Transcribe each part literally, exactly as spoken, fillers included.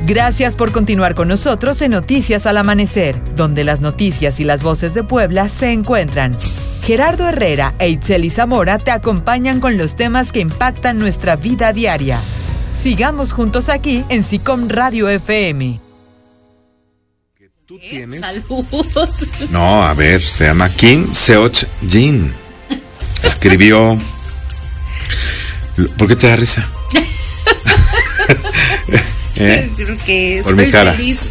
Gracias por continuar con nosotros en Noticias al Amanecer, donde las noticias y las voces de Puebla se encuentran. Gerardo Herrera e Itzeli Zamora te acompañan con los temas que impactan nuestra vida diaria. Sigamos juntos aquí en SICOM Radio F M. ¿Tú tienes? Salud. No, a ver, se llama Kim Seok Jin. Escribió. ¿Por qué te da risa? ¿Eh? Creo que Por soy mi cara. feliz.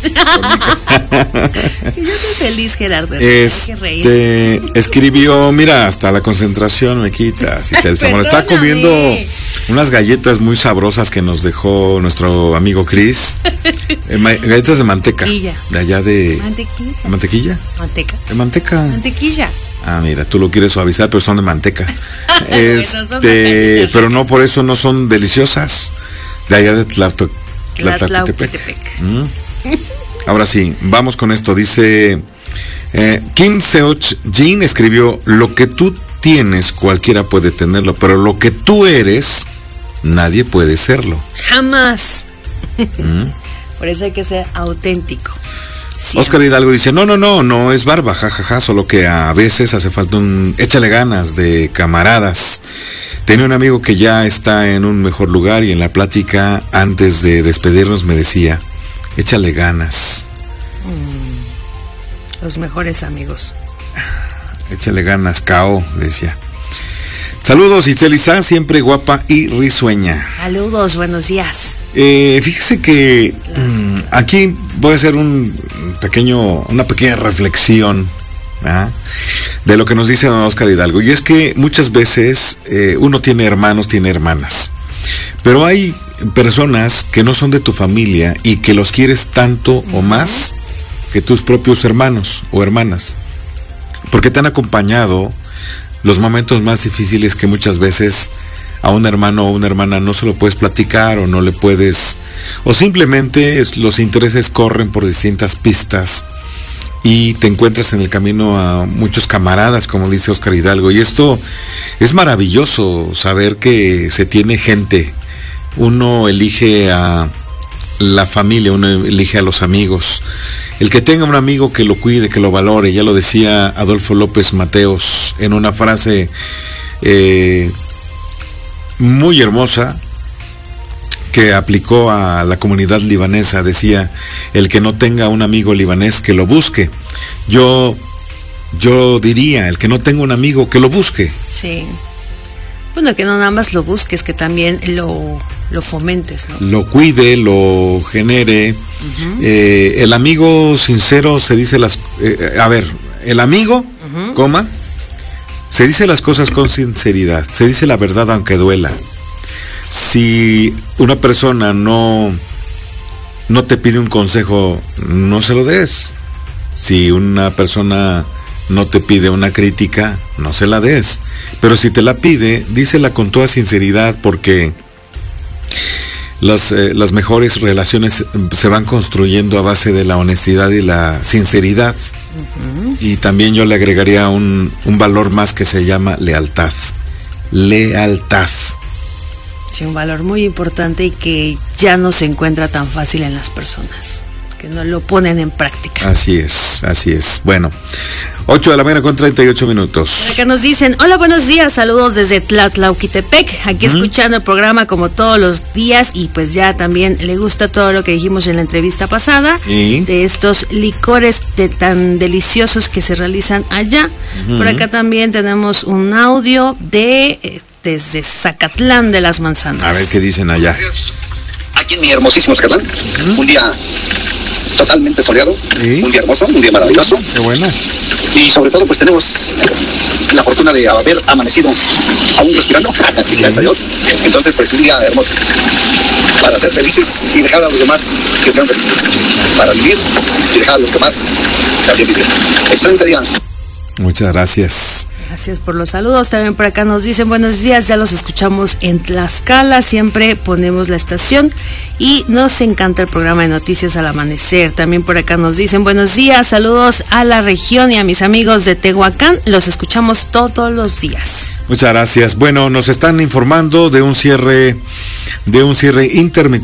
Yo soy feliz, Gerardo. Este, Qué reír. escribió, mira, hasta la concentración me quita. Si se está Perdóname. comiendo unas galletas muy sabrosas que nos dejó nuestro amigo Chris. Eh, ma- galletas de manteca. Mantequilla. De allá de. Mantequilla. ¿Mantequilla? Manteca. De manteca. Mantequilla. Ah, mira, tú lo quieres suavizar, pero son de manteca. Bueno, son este, galletas pero ricas. no por eso no son deliciosas. De allá de Tlato- Tlatlauquitepec. Tlatlauquitepec. Mm. Ahora sí, vamos con esto. Dice eh, Kim Seok Jin escribió: lo que tú tienes, cualquiera puede tenerlo, pero lo que tú eres, nadie puede serlo. Jamás. Mm. Por eso hay que ser auténtico. Siempre. Oscar Hidalgo dice: no, no, no, no es barba, jajaja, ja, ja, solo que a veces hace falta un échale ganas de camaradas. Tenía un amigo que ya está en un mejor lugar y en la plática antes de despedirnos me decía: échale ganas. Mm, los mejores amigos. Échale ganas, K O, le decía. Saludos, Itzeli San, siempre guapa y risueña. Saludos, buenos días. Eh, fíjese que mm, aquí voy a hacer un pequeño, una pequeña reflexión, ¿ah?, de lo que nos dice don Oscar Hidalgo. Y es que muchas veces eh, uno tiene hermanos, tiene hermanas, pero hay personas que no son de tu familia y que los quieres tanto o más que tus propios hermanos o hermanas, porque te han acompañado los momentos más difíciles que muchas veces a un hermano o una hermana no se lo puedes platicar o no le puedes, o simplemente es, los intereses corren por distintas pistas y te encuentras en el camino a muchos camaradas, como dice Oscar Hidalgo, y esto es maravilloso, saber que se tiene gente. Uno elige a la familia, uno elige a los amigos. El que tenga un amigo que lo cuide, que lo valore, ya lo decía Adolfo López Mateos en una frase eh, muy hermosa que aplicó a la comunidad libanesa. Decía: el que no tenga un amigo libanés, que lo busque. Yo, yo diría, el que no tenga un amigo, que lo busque. Sí. Bueno, que no nada más lo busques, que también lo, lo fomentes, ¿no? Lo cuide, lo genere. Uh-huh. Eh, el amigo sincero se dice las... Eh, a ver, el amigo, uh-huh. coma, se dice las cosas con sinceridad, se dice la verdad aunque duela. Si una persona no, no te pide un consejo, no se lo des. Si una persona no te pide una crítica, no se la des. Pero si te la pide, dísela con toda sinceridad, porque las, eh, las mejores relaciones se van construyendo a base de la honestidad y la sinceridad. Uh-huh. Y también yo le agregaría un, un valor más que se llama lealtad. Lealtad. Sí, un valor muy importante y que ya no se encuentra tan fácil en las personas, que no lo ponen en práctica. Así es, así es. Bueno, ocho de la mañana con treinta y ocho minutos. Acá nos dicen: hola, buenos días, saludos desde Tlatlauquitepec, aquí ¿Mm? escuchando el programa como todos los días, y pues ya también le gusta todo lo que dijimos en la entrevista pasada, ¿y? de estos licores de, tan deliciosos que se realizan allá. Uh-huh. Por acá también tenemos un audio de eh, desde Zacatlán de las Manzanas. A ver qué dicen allá. Aquí en mi hermosísimo Zacatlán, ¿Mm? un día totalmente soleado, ¿sí? un día hermoso, un día maravilloso. Qué bueno. Y sobre todo pues tenemos la fortuna de haber amanecido aún respirando, gracias a Dios. Entonces pues un día hermoso para ser felices y dejar a los demás que sean felices, para vivir y dejar a los demás también vivir. Excelente día. Muchas gracias. Gracias por los saludos. También por acá nos dicen: buenos días, ya los escuchamos en Tlaxcala, siempre ponemos la estación y nos encanta el programa de Noticias al Amanecer. También por acá nos dicen: buenos días, saludos a la región y a mis amigos de Tehuacán, los escuchamos todos los días. Muchas gracias. Bueno, nos están informando de un cierre de un cierre intermitente